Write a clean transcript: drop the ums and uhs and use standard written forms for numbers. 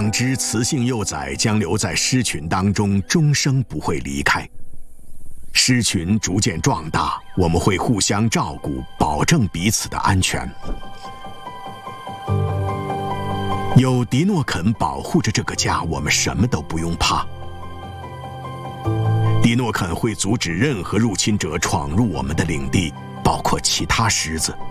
两只雌性幼崽将留在狮群当中，终生不会离开。狮群逐渐壮大，我们会互相照顾，保证彼此的安全。有迪诺肯保护着这个家，我们什么都不用怕。迪诺肯会阻止任何入侵者闯入我们的领地，包括其他狮子。